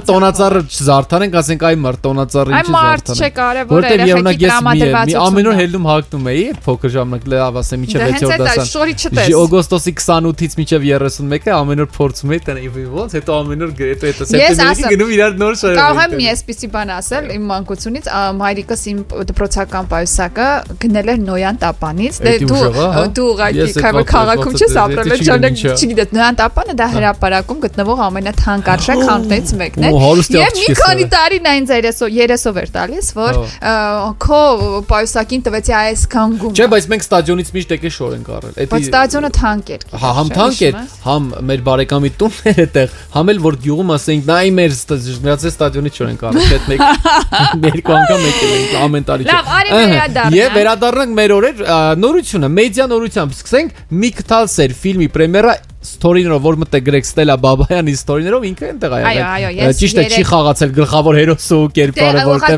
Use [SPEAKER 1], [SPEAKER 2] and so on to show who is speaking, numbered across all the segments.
[SPEAKER 1] տոնածառը չզարթանենք, ասենք այ մարդ տոնածառը ինչի
[SPEAKER 2] մարդ չէ կարևոր երեխեքի տրամադրվածությունը։
[SPEAKER 1] Ամեն օր հելնում հագնում էի փոքր ժամանակ լավ ասեմ միջև 6-րդ դասան։ Օգոստոսի 28-ից միջև 31-ը ամեն օր փորձում էի ոնց հետո ամեն օր գրեթե հետո սեպտեմբերին գնում իրար նոր շարժ։
[SPEAKER 2] Կարող եմ մի այսպիսի բան ասել իմ մանկությունից մայրիկս իմ դպրոցական պայուսակը գնել էր Նոյան տապանից։ Դե դու ուղղակի քաղաքում չես ապրել, ճանաչ չգիտես Նոյան տապանը դա հրապարակում գտնվող ամենաթանկարժեք խանութներից մեկն է։ Եվ մի քանի տարի նա ինձ 30-ով էր տալիս, որ քո պայուսակին տվեցի այսքան գումար։
[SPEAKER 1] Չէ, բայց մենք ստադիոնից միշտ եկե շոր ենք առել։
[SPEAKER 2] Բայց ստադիոնը թանկ էր։
[SPEAKER 1] Հա, համ թանկ էր, համ մեր բարեկամի տունն էր այդտեղ, համ էլ որ գյուղում ասենք նա իմ էր միացե ստադիոնից շոր ենք առել, այդ մեկ երկու անգամ եկել ենք ամեն տարի։
[SPEAKER 2] Լավ, արի վերադառնանք։
[SPEAKER 1] Եվ վերադառնանք մեր օրեր նորությունը, մեդիա նորությամբ սկսենք Միքթալսեր ֆիլմի պրեմիերա Ստորիներով որ մտե գրեք Ստելա Բաբայանի ստորիներով ինքը այնտեղ է եղել։ Ճիշտ է, չի խաղացել գլխավոր հերոսը ու կերպարը,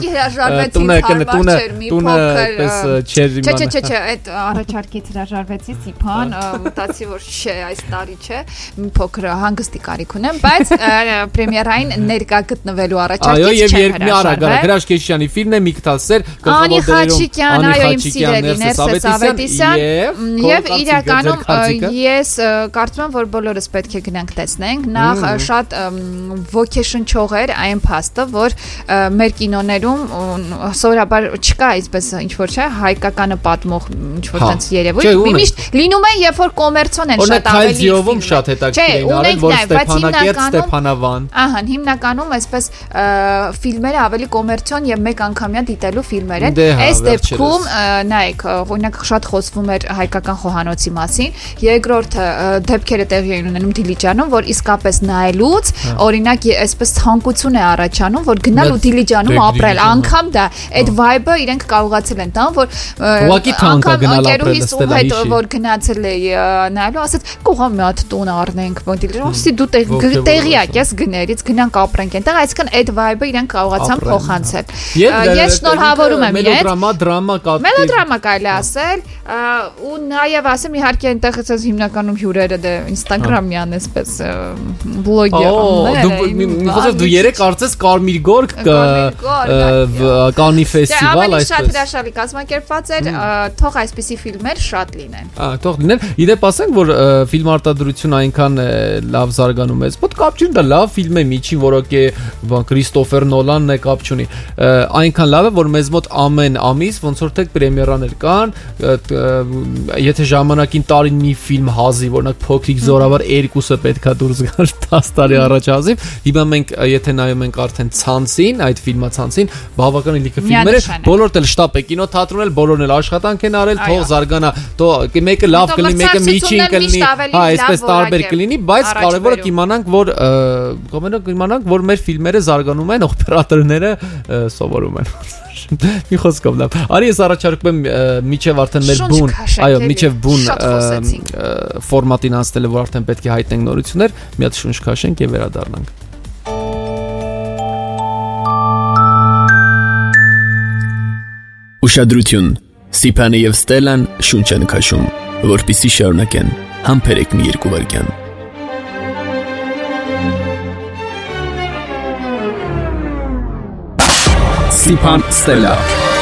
[SPEAKER 1] որտեղ տունը պես չեր իմանա։
[SPEAKER 2] Չէ, այդ առաջարկից հրաժարվեցի Սիփան, մտածի որ չէ, այս տարի չէ, մի փոքր հանգստի կարիք ունեմ, բայց պրեմիերային ներկա գտնվելու առաջարկից չեմ հրաժարվել։
[SPEAKER 1] Գրաշ Քեշյանի ֆիլմն է Միքթալսեր,
[SPEAKER 2] գլխավոր դերերում Անի Խաչիկյան, Ներսես Ավետիսյան եւ իրականում ես կարծում եմ որ բոլորս պետք է գնանք տեսնենք նախ շատ ոգեշնչող էր այն փաստը որ մեր կինոներում սովորաբար չկա այսպես ինչ որ չէ հայկականը պատմող ինչ որ տենց երևույթ միշտ լինում է երբ որ կոմերցիոն են շատ ավելի
[SPEAKER 1] Քայլձիովում շատ հետաքրքիր են արել որ Ստեփանակերտ Ստեփանավան
[SPEAKER 2] հիմնականում այսպես ֆիլմերը ավելի կոմերցիոն եւ մեկ անգամյա դիտելու ֆիլմեր են այս դեպքում նայեք օրինակ շատ խոսվում էր հայկական խոհանոցի մասին երկրորդը դեպքերը տեղի են ունենում Դիլիջանում, որ իսկապես նայելուց, օրինակ, այսպես ցանկություն է առաջանում, որ գնալ ու Դիլիջանում ապրել, անգամ դա այդ vibe-ը իրենք կարողացել են տան, որ
[SPEAKER 1] անգամ
[SPEAKER 2] ընկերուհիս ու հետ որ գնացել էի նայելու, ասաց, «Կողա մի հատ տուն առնենք, Դիլիջանում, ասի դու տեղյակ ես գներից, գնանք ապրենք այնտեղ», այսինքն այդ vibe-ը իրենք կարողացան փոխանցել։ Ես շնորհավորում եմ իրենց։ Մելոդրամա կարելի ասել, ու նաև ասեմ իհարկե այնտեղ հիմնականում հյուրերը դե Instagram-յան էսպես բլոգերներ։
[SPEAKER 1] Դու երեք արծես Կարմիր Գորգ կանի ֆեստիվալ այսպես։
[SPEAKER 2] Շատ հրաշալի կազմակերպված էր, թող այսպիսի ֆիլմեր շատ լինեն։
[SPEAKER 1] Թող լինեն։ Իդեպ ասենք որ ֆիլմ արտադրությունը այնքան լավ զարգանում է։ Ոտ կապ չունի, դա լավ ֆիլմ է, միջին որոք է Քրիստոֆեր Նոլանն է, կապ չունի։ Այնքան լավ է որ մեզ մոտ ամեն ամիս ոնց որ թե պրեմիերաներ կան, եթե ժամանակին տարին մի ֆիլմ հազիվ օրինակ փոքրիկ զորավար 2-ը պետքա դուրս գար 10 տարի առաջ հազիվ հիմա մենք եթե նայում ենք արդեն ցանցին այդ ֆիլմացանցին բավականին լիքը ֆիլմեր է բոլորդ էլ շտապ է կինոթատրոն էլ բոլորն էլ աշխատանք են արել թող զարգանա մեկը լավ կլինի մեկը միջին կլինի հա այսպես տարբեր կլինի բայց կարևորը կիմանանք որ մեր ֆիլմերը զարգանում են օպերատորները սովորում են մի խոսքով լավ արի ես առաջարկում եմ միջև արդեն մեր բուն այո միջև բուն ֆորմատին անցնելը որ արդեն պետք է հայտնենք նորություններ մի հատ շունչ քաշենք եւ վերադառնանք
[SPEAKER 3] Ուշադրություն Սիփանը եւ Ստելան շունչ են քաշում որպեսզի շարունակեն համբերեք մի երկու վայրկյան Սիփան Ստելա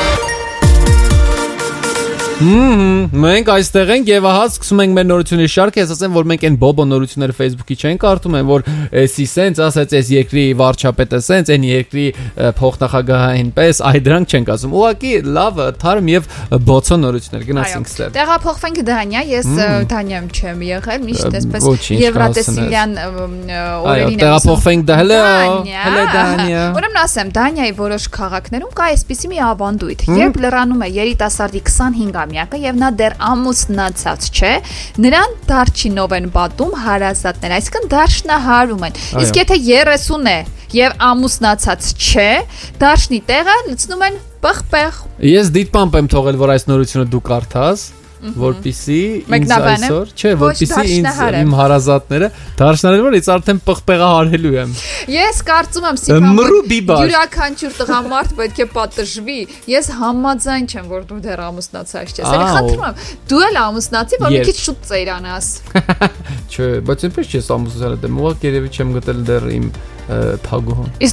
[SPEAKER 1] Մենք այստեղ ենք եւ ահա սկսում ենք մեր նորությունների շարքը, ես ասեմ որ մենք այն բոբո նորությունները Facebook-ի չենք կարդում, են որ էսի սենց ասած էս երկրի վարչապետը սենց, այն երկրի փոխնախագահային պես, այ դրանք չենք ասում։ Ուղղակի լավ, թարմ եւ բոցո նորություններ գնացինք ստեղ։
[SPEAKER 2] Տեղափոխվենք Դանիա, ես Դանիայում չեմ եղել, միշտ այսպես Եվրատեսիլյան օրերին եմ։
[SPEAKER 1] Տեղափոխվենք դա հələ Դանիա։
[SPEAKER 2] Ուրեմն ասեմ, Դանիայի որոշ քաղաքներում կա այսպիսի մի ավանդույթ, երբ լրանում է երիտասարդի 25 եւ նա դեռ ամուսնացած չէ, նրան դարչինով են պատում հարազատներ, այսինքն դարչնահարում են։ Իսկ եթե 30 է եւ ամուսնացած չէ, դարչնի տեղը լցնում են պղպեղ։
[SPEAKER 1] Ես դիտպամբ եմ թողել, որ այս նորությունը դու կարդաս, որպեսզի ինձ այսօր, չէ, որպեսզի ինձ իմ հարազատները դարչնարել որ ես արդեն պղպեղահարելու եմ։
[SPEAKER 2] Ես կարծում եմ Սիփան յուրաքանչյուր տղամարդ պետք է պատժվի։ Ես համաձայն չեմ, որ դու դեռ ամուսնացած ես։ Էլի խնդրում եմ, դու էլ ամուսնացի, որ մի քիչ շուտ ծերանաս։
[SPEAKER 1] Չէ, բայց այնպես չես ամուսնացել, դե մոտ երևի չեմ գտել դեռ իմ թագուհուն։